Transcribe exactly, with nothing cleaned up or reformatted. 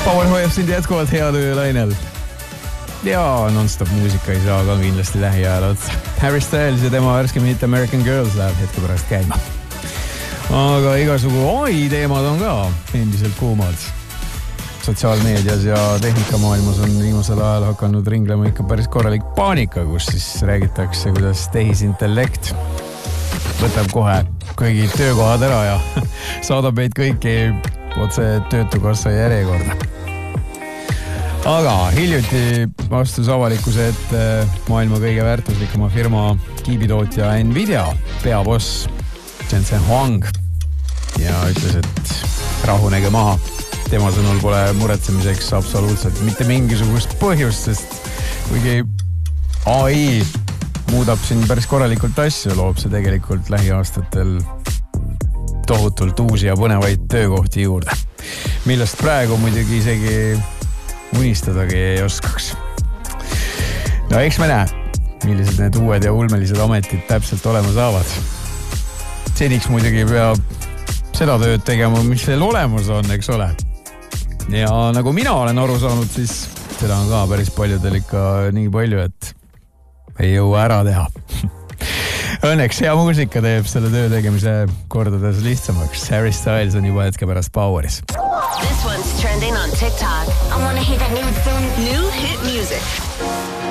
Power hoiab sind jätkuvalt hea töölainel. Ja non-stop muusika ei saa ka kindlasti lähiajal otsa. Harry Styles ja tema värske hit American Girls läheb hetke pärast käima. Aga igasugu oi teemad on ka endiselt kuumad. Sotsiaalmeedias ja tehnikamaailmas on viimasel ajal hakanud ringlema ikka päris korralik paanika, kus siis räägitakse, kuidas tehisintellekt võtab kohe kõigi töökohad ära ja saadab meid kõiki otse töötukassa järjekorda. Aga hiljuti vastus avalikkuse ette maailma kõige väärtuslikuma firma kiibitootja Nvidia peaboss Jensen Huang ja ütles, et rahunege maha. Tema sõnul pole muretsemiseks absoluutselt mitte mingisugust põhjust, sest kuigi A I muudab siin päris korralikult asju, loob see tegelikult lähiaastatel tohutult uusi ja põnevaid töökohti juurde, millest praegu muidugi isegi unistadagi ei oskaks. No eks me näe, millised need uued ja ulmelised ametid täpselt olema saavad. Seniks muidugi peab seda tööd tegema, mis veel olemas on, eks ole. Ja nagu mina olen aru saanud, siis seda on ka päris paljudel ikka nii palju, et ei jõua ära teha. Õnneks hea muusika teeb selle töö tegemise kordades lihtsamaks. Harry Styles on juba hetke pärast Poweris. This one's trending on TikTok. I wanna hear that new, new hit music.